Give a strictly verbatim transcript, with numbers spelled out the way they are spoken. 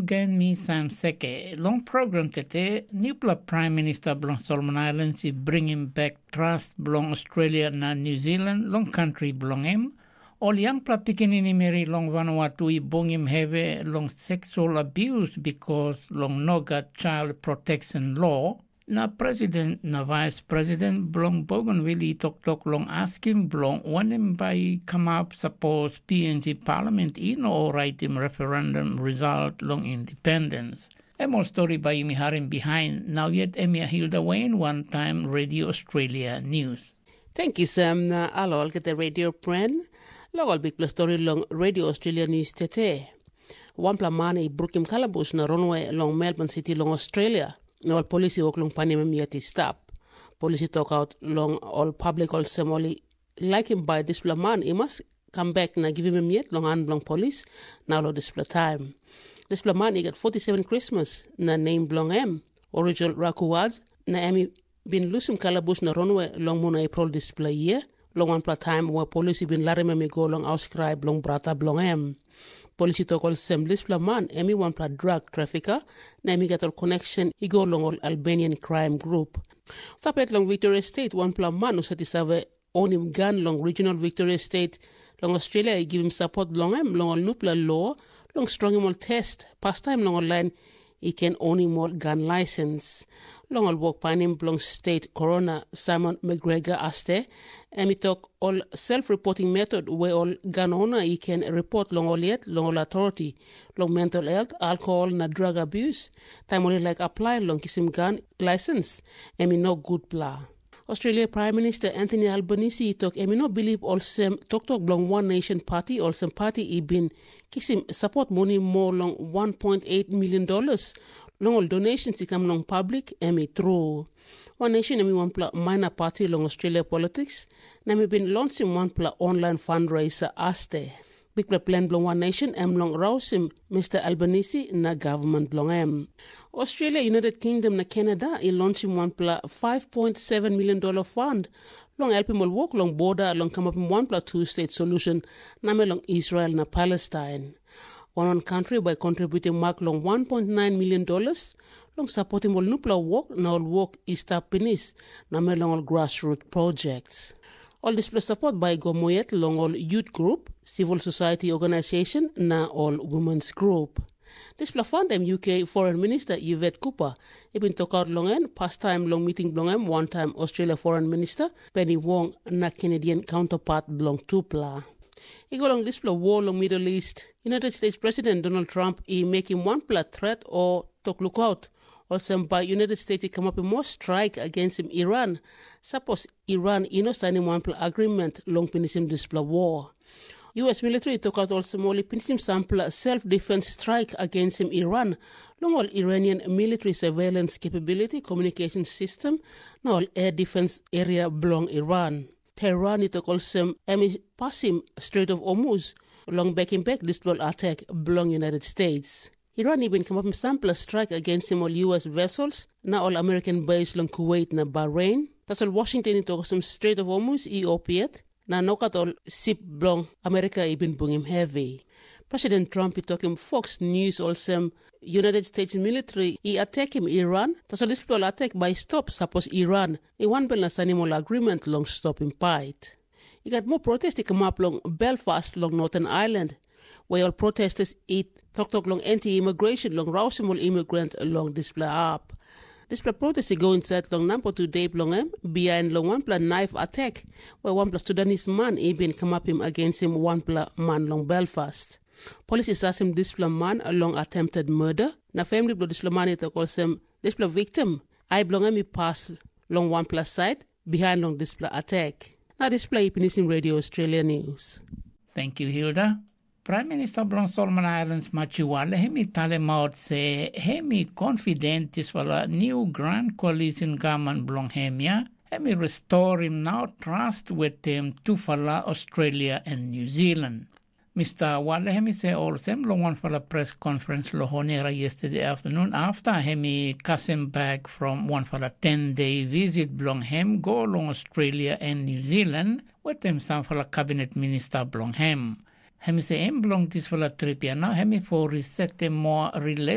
again, me Sam Seke. Long program tete, new Prime Minister blong Solomon Islands is bringing back trust blong Australia na New Zealand, long country blong em. All young pla pikinini meri long Vanuatu i bong him have long sexual abuse because long noga child protection law. Na president na vice president blong Bougainville tok tok long asking blong when him by come up suppose P N G parliament in or write him referendum result long independence. A more story by me harim behind now yet Emia Hilda Wayne one time Radio Australia News. Thank you Sam na alol get the radio pren. Logol big plus story long Radio Australia News tete. One pla mani brukim kalabus na runway long Melbourne City long Australia. No policy work long panem yet stop. Policy talk out long all public all semoli like him by this man. He must come back na give him yet long and long police now lo display time. This man he got forty-seven Christmas na name blong em. Original Rakuwads na emi been losing calabus na runway long muna April display year. Long one pla time where policy been larime me go long auscribe long brata blong em. Policy talk all sem display man emi one pla drug trafficker na emi get all connection he go long all Albanian crime group. Tapet long Victoria State one pla man who satisave own him gun long regional Victoria State long Australia he give him support long em long all nupla law long strong him all test past time long online he can own him all gun license. Long all work pan him long state coroner Simon McGregor aste and he talk all self-reporting method where all gun owner he can report long all yet long all authority long mental health alcohol na drug abuse time only like apply long kiss him gun license and me no good blah. Australia Prime Minister Anthony Albanese talk and me no believe all sem talk talk long One Nation Party all some party he been kiss him support money more long one point eight million dollars long all donations he come long public and me through. One Nation and me one pla minor party long Australia politics na me been launching one pla online fundraiser aste. Big pla plan blong One Nation em long rausim Mister Albanese na government blong em. Australia, United Kingdom na Canada i launching one pla five point seven million dollar fund long help him all work long border long come up in one pla two state solution na me long Israel na Palestine. One on country by contributing mark long one point nine million dollars long supporting all nupla work na all work Easter Penis na me long all grassroots projects. All display support by Gomoyet long all youth group, civil society organization na all women's group. Display fund them U K Foreign Minister Yvette Cooper. He been talk out long end, past time long meeting long end, one time Australia Foreign Minister Penny Wong na Canadian counterpart long Tupla. He go along display war long Middle East. United States President Donald Trump he making one pla threat or talk look out. Also by United States he come up with more strike against him Iran. Suppose Iran you know signing one pla agreement long finish him display war. U S military took out also more finish him sample self-defense strike against him Iran. Long all Iranian military surveillance capability communication system now all air defense area belong Iran. Tehran it took also emi pass him Strait of Hormuz long back in back this attack belong United States. Iran even come up with sample strike against him all U S vessels, now all American base long Kuwait na Bahrain. That's all Washington into some Strait of Hormuz e opiate. Na nokat all ship belong America even bring him heavy. President Trump he talking Fox News also United States military he attack him Iran. That's all this people attack by stop suppose Iran. He one bill na animal agreement long stop him fight. He got more protests he come up long Belfast long Northern Ireland. Where all protesters eat talk talk long anti-immigration long rousimul immigrant long display up. Display protest go inside long number two day long em behind long one pla knife attack where one pla Sudanese man even come up him against him one pla man long Belfast. Police assess him display man along attempted murder. Na family blo display man it calls him display victim. I belong em pass long one pla side behind long display attack. Now display Pinissing Radio Australia News. Thank you Hilda. Prime Minister blong Solomon Islands Machiwale hemi tale maut se hemi confident is wala new grand coalition government blong hemia hemi restore him now trust with him to fala Australia and New Zealand. Mister Wale hemi se also long one fala press conference lo honera yesterday afternoon after hemi came back from one fala ten day visit blong hem go along Australia and New Zealand with him some fala cabinet minister blong hem. Hemi se em blong this fala trip ya now hemi for reset more related